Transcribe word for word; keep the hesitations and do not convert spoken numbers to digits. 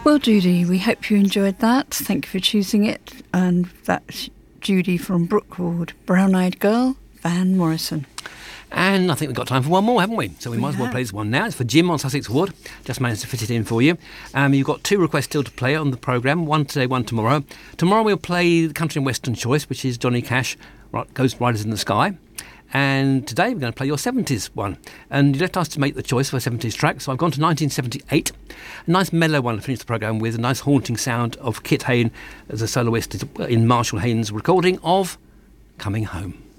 Well, Judy, we hope you enjoyed that. Thank you for choosing it. And that's Judy from Brookwood, Brown Eyed Girl, Van Morrison. And I think we've got time for one more, haven't we? So we, we might have. as well play this one now. It's for Jim on Sussex Wood. Just managed to fit it in for you. Um, you've got two requests still to play on the programme, one today, one tomorrow. Tomorrow we'll play the country and western choice, which is Johnny Cash, Ghost Riders in the Sky. And today we're going to play your seventies one. And you left us to make the choice for a seventies track, so I've gone to nineteen seventy-eight. A nice mellow one to finish the programme with, a nice haunting sound of Kit Hain as a soloist in Marshall Haynes' recording of Coming Home.